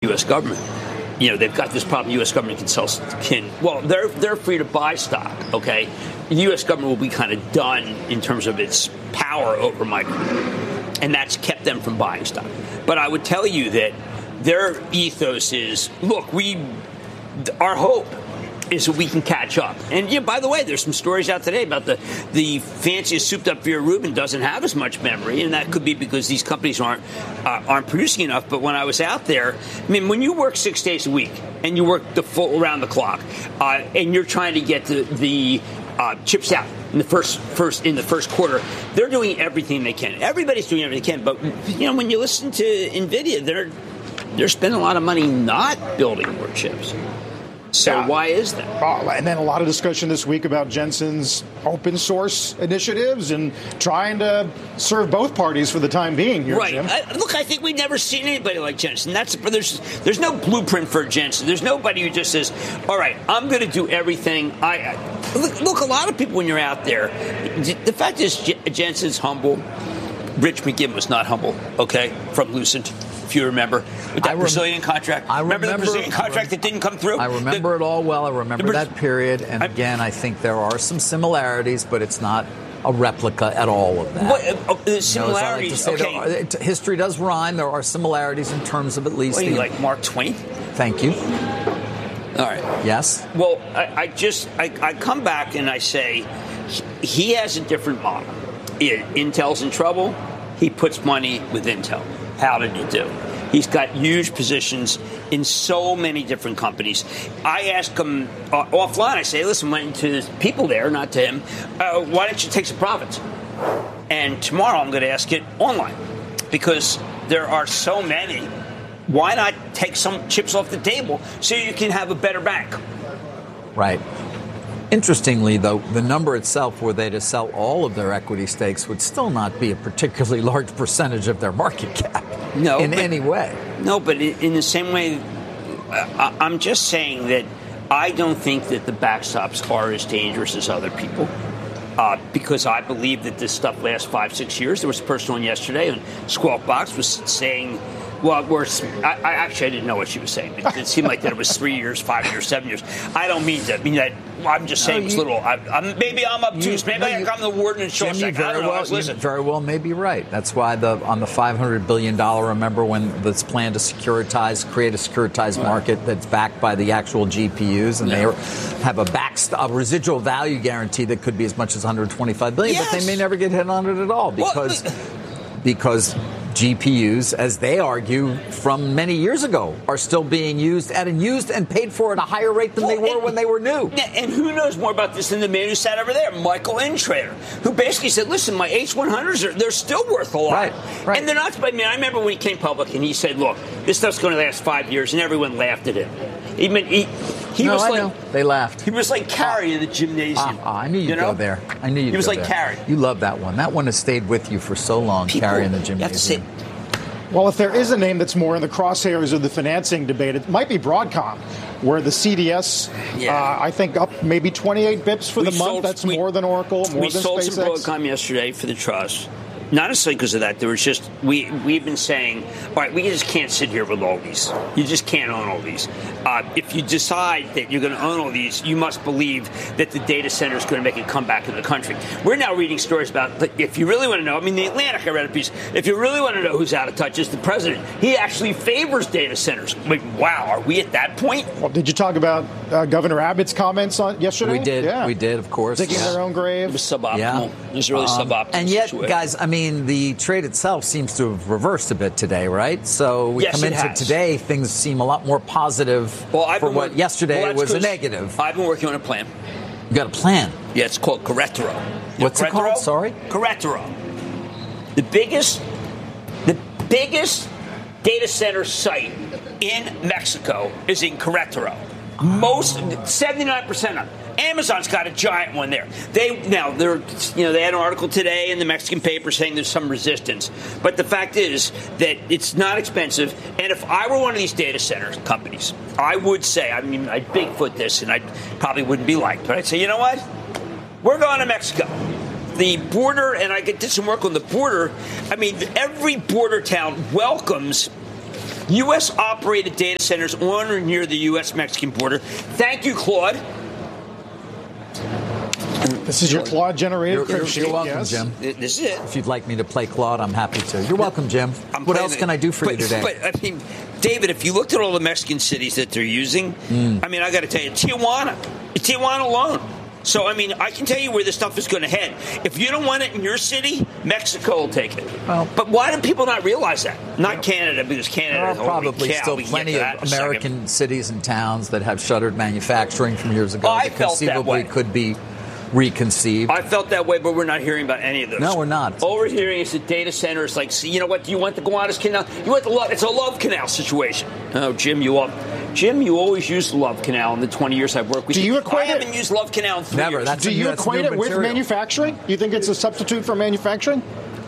U.S. government. They've got this problem. U.S. government they're free to buy stock. Okay, the U.S. government will be kind of done in terms of its power over Micron, and that's kept them from buying stock. But I would tell you that their ethos is, look, our hope is that we can catch up. And by the way, there's some stories out today about the fanciest souped-up Vera Rubin doesn't have as much memory, and that could be because these companies aren't producing enough. But when I was out there, when you work 6 days a week and you work the full around the clock, and you're trying to get the chips out in the first quarter, they're doing everything they can. Everybody's doing everything they can. But when you listen to NVIDIA, they're spending a lot of money not building more chips. So why is that? And then a lot of discussion this week about Jensen's open source initiatives and trying to serve both parties for the time being here, right. Jim. I think we've never seen anybody like Jensen. There's no blueprint for Jensen. There's nobody who just says, all right, I'm going to do everything. Look, a lot of people when you're out there, the fact is Jensen's humble. Rich McGinn was not humble, okay, from Lucent. If you remember, with that Brazilian contract. Remember the Brazilian contract that didn't come through? I remember it all well. I remember that period. And again, I think there are some similarities, but it's not a replica at all of that. The similarities, history does rhyme. There are similarities in terms of at least like Mark Twain? Thank you. All right. Yes? Well, I come back and I say he has a different model. Intel's in trouble. He puts money with Intel. How did he do? He's got huge positions in so many different companies. I ask him offline, I say, listen, went to the people there, not to him, why don't you take some profits? And tomorrow I'm going to ask it online because there are so many. Why not take some chips off the table so you can have a better bank? Right. Interestingly, though, the number itself, were they to sell all of their equity stakes, would still not be a particularly large percentage of their market cap in any way. No, but in the same way, I'm just saying that I don't think that the backstops are as dangerous as other people. Because I believe that this stuff lasts 5-6 years. There was a person on yesterday, and Squawk Box was saying, well, I didn't know what she was saying. It seemed like that it was 3 years, 5 years, 7 years. I don't mean that. I mean that. I'm just saying it's little. Maybe I'm obtuse. Maybe I'm the warden in Shawshank. I don't know. You very well may be right. That's why on the $500 billion, remember when this plan to create a securitized market that's backed by the actual GPUs, and they have a residual value guarantee that could be as much as $125 billion, but they may never get hit on it at all because GPUs, as they argue from many years ago, are still being used and paid for at a higher rate than they were when they were new. And who knows more about this than the man who sat over there, Michael Intrater, who basically said, listen, my H100s, they're still worth a lot. Right. And they're not. I mean, I remember when he came public and he said, look, this stuff's going to last 5 years, and everyone laughed at him. They laughed. He was like Carrie in the gymnasium. I knew you'd go there. He was like Carrie. You love that one. That one has stayed with you for so long, Carrie in the gymnasium. Well, if there is a name that's more in the crosshairs of the financing debate, it might be Broadcom, where the CDS, I think, up maybe 28 bips for the month. That's more than Oracle, more than SpaceX. We sold some Broadcom yesterday for the trust. Not necessarily because of that. There was just, we've been saying, all right, we just can't sit here with all these. You just can't own all these. If you decide that you're going to own all these, you must believe that the data center is going to make a comeback in the country. We're now reading stories about, if you really want to know, I mean, The Atlantic, I read a piece. If you really want to know who's out of touch, it's the president. He actually favors data centers. Like, wow, are we at that point? Well, did you talk about Governor Abbott's comments on yesterday? We did. Yeah. We did, of course. Digging their own grave. It was suboptimal. Yeah. It was really suboptimal. And yet, guys, I mean, the trade itself seems to have reversed a bit today, right? So we come into today, things seem a lot more positive for what yesterday was a negative. I've been working on a plan. You got a plan? Yeah, it's called Querétaro. What's it called? Sorry? Querétaro. The biggest data center site in Mexico is in Querétaro. 79% of them. Amazon's got a giant one there. They had an article today in the Mexican paper saying there's some resistance. But the fact is that it's not expensive. And if I were one of these data center companies, I would say, I mean, I'd Bigfoot this and I probably wouldn't be liked. But I'd say, you know what? We're going to Mexico. The border, and I did some work on the border. I mean, every border town welcomes U.S.-operated data centers on or near the U.S.-Mexican border. Thank you, Claude. This is your Claude-generated crib sheet. You're welcome, yes. Jim. This is it. If you'd like me to play Claude, I'm happy to. You're welcome, Jim. What else can I do for you today? But, I mean, David, if you looked at all the Mexican cities that they're using, I mean, I got to tell you, Tijuana alone. So, I mean, I can tell you where this stuff is going to head. If you don't want it in your city, Mexico will take it. Well, but why do people not realize that? Not Canada, because Canada there are probably still plenty of American cities and towns that have shuttered manufacturing from years ago that conceivably could be reconceived. I felt that way, but we're not hearing about any of those. No, we're not. All we're hearing is the data centers like, see, you know what? Do you want the Gowanus Canal? You want the love? It's a love canal situation. Oh, Jim, you always use the love canal in the 20 years I've worked with you. I haven't used love canal in 3 years. Do you equate it with manufacturing? You think it's a substitute for manufacturing?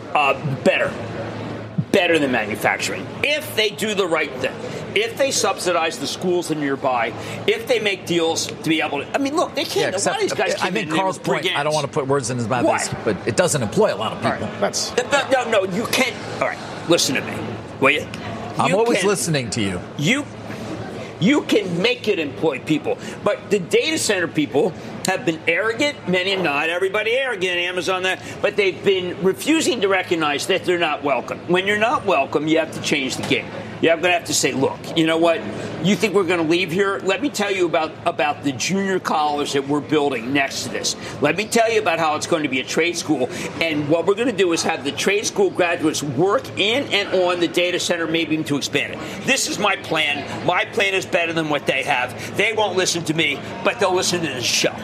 Better than manufacturing. If they do the right thing. If they subsidize the schools in nearby, if they make deals to be able to, I mean, look, they can't. Yeah, except, these guys I think Carl's point, I don't want to put words in his mouth, but it doesn't employ a lot of people. Right, no, you can't. All right, listen to me, will you? I'm always listening to you. You can make it employ people, but the data center people have been arrogant, many not everybody arrogant, Amazon that, but they've been refusing to recognize that they're not welcome. When you're not welcome, you have to change the game. You're going to have to say, look, you know what? You think we're going to leave here? Let me tell you about the junior college that we're building next to this. Let me tell you about how it's going to be a trade school. And what we're going to do is have the trade school graduates work in and on the data center, maybe even to expand it. This is my plan. My plan is better than what they have. They won't listen to me, but they'll listen to this show.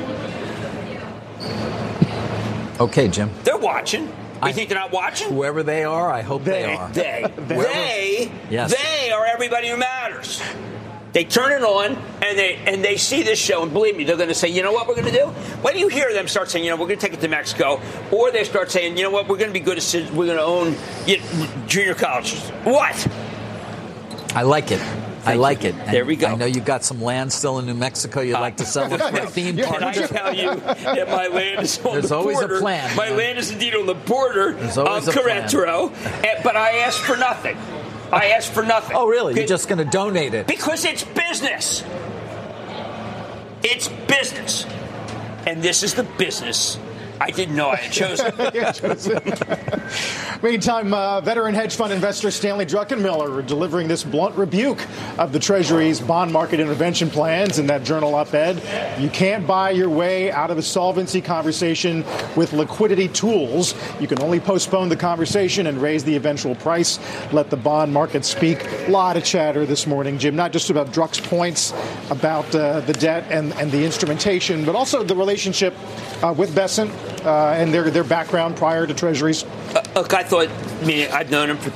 Okay, Jim. They're watching. You think they're not watching? Whoever they are, I hope they are. They are everybody who matters. They turn it on and they see this show, and believe me, they're going to say, you know what we're going to do? When you hear them start saying, you know, we're going to take it to Mexico, or they start saying, you know what, we're going to be good at, we're going to own junior colleges. What? I like it. I like it. There we go. I know you've got some land still in New Mexico you'd like to sell it for a theme park. Can I tell you that my land is on the border? There's always a plan. My land is indeed on the border of Querétaro, but I asked for nothing. Oh, really? You're just going to donate it? Because it's business. It's business. And this is the business I didn't know I had chosen. Meantime, veteran hedge fund investor Stanley Druckenmiller delivering this blunt rebuke of the Treasury's bond market intervention plans in that journal op-ed. You can't buy your way out of a solvency conversation with liquidity tools. You can only postpone the conversation and raise the eventual price. Let the bond market speak. A lot of chatter this morning, Jim, not just about Druck's points about the debt and the instrumentation, but also the relationship with Bessent and their background prior to Treasuries. Look, I've known him for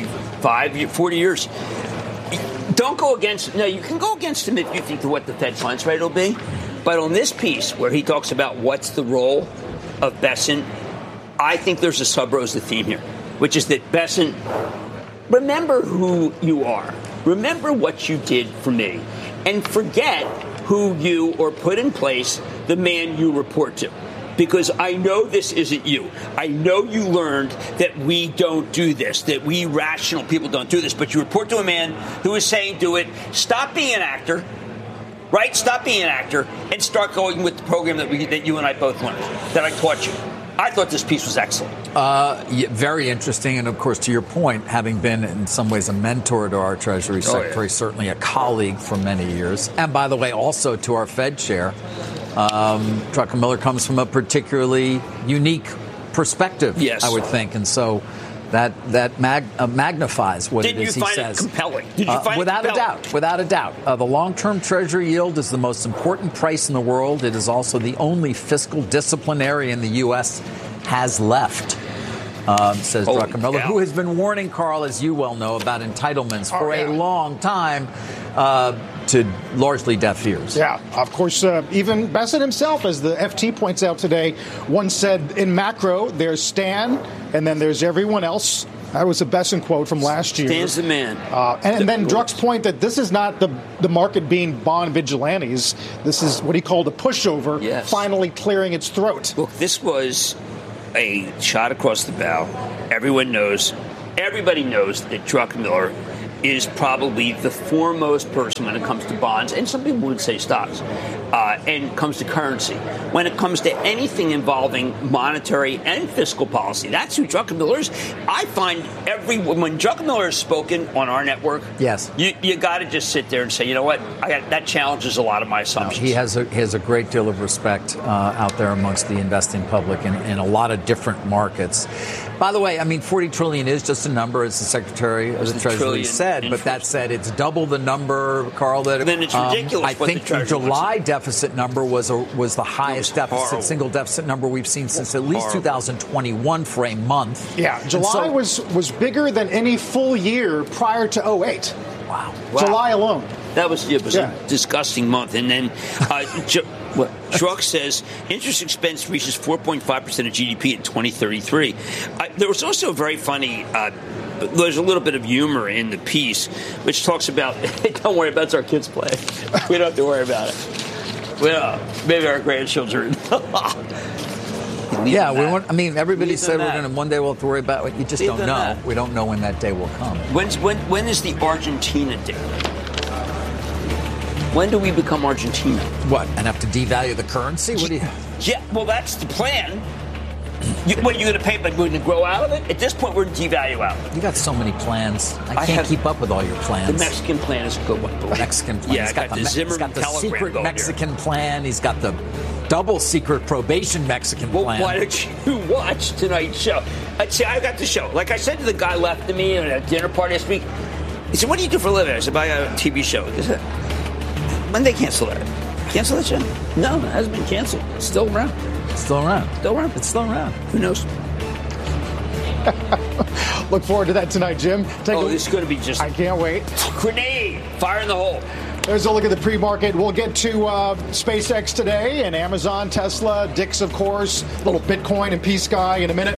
40 years. Don't go against, you can go against him if you think what the Fed funds rate will be. But on this piece where he talks about what's the role of Bessent, I think there's a sub-rosa theme here, which is that Bessent, remember who you are. Remember what you did for me. And forget who you or put in place the man you report to. Because I know this isn't you. I know you learned that we don't do this, that we rational people don't do this. But you report to a man who is saying do it. Stop being an actor, right? Stop being an actor and start going with the program that you and I both learned, that I taught you. I thought this piece was excellent. Very interesting. And, of course, to your point, having been in some ways a mentor to our Treasury Secretary, certainly a colleague for many years. And, by the way, also to our Fed chair. Druckenmiller comes from a particularly unique perspective, yes, I would think. And so that magnifies what it is he says. Did you find it compelling? Did you find without it compelling? Without a doubt. The long-term Treasury yield is the most important price in the world. It is also the only fiscal disciplinary in the U.S. has left, says Druckenmiller, who has been warning Carl, as you well know, about entitlements for a long time. To largely deaf ears. Yeah, of course, even Bessent himself, as the FT points out today, once said in macro, there's Stan, and then there's everyone else. That was a Bessent quote from last year. Stan's the man. And then Druck's point that this is not the market being bond vigilantes. This is what he called a pushover, finally clearing its throat. Look, this was a shot across the bow. Everybody knows that Druckenmiller is probably the foremost person when it comes to bonds, and some people would say stocks, and comes to currency. When it comes to anything involving monetary and fiscal policy, that's who Druckenmiller is. I find when Druckenmiller has spoken on our network, yes, you got to just sit there and say, you know what, that challenges a lot of my assumptions. No, he has a great deal of respect out there amongst the investing public in a lot of different markets. By the way, I mean, 40 trillion is just a number, as the Secretary of the Treasury said. But that said, it's double the number, Carl. That then it's ridiculous. I think the July deficit number was the highest deficit, single deficit number we've seen since at least 2021 for a month. Yeah, July was bigger than any full year prior to 08. Wow. July alone. That was a disgusting month. And then Druck says interest expense reaches 4.5% of GDP in 2033. There was also a very funny, there's a little bit of humor in the piece, which talks about, don't worry about it, it's our kids' play. We don't have to worry about it. Well, maybe our grandchildren. Yeah, everybody said we're going to one day we'll have to worry about it. You just don't know. We don't know when that day will come. When is the Argentina day? When do we become Argentina? What, and have to devalue the currency? What do you? Yeah, well, that's the plan. What are you going to pay? But we're going to grow out of it? At this point, we're going to devalue out. You got so many plans. I can't keep up with all your plans. The Mexican plan is a good one. The Mexican plan. Yeah, he's got the Zimmerman telegram secret going Mexican here. plan. He's got the double secret probation Mexican plan. Well, why don't you watch tonight's show? See, I got the show. Like I said to the guy left to me at a dinner party last week, he said, "What do you do for a living?" I said, "I got a TV show." He said, "When they cancel that? Cancel that show?" No, it hasn't been canceled. It's still around. It's still around. Still around. It's still around. Who knows? Look forward to that tonight, Jim. This is going to be just... I can't wait. Grenade! Fire in the hole. There's a look at the pre-market. We'll get to SpaceX today and Amazon, Tesla, Dix, of course, a little Bitcoin and P-Sky in a minute.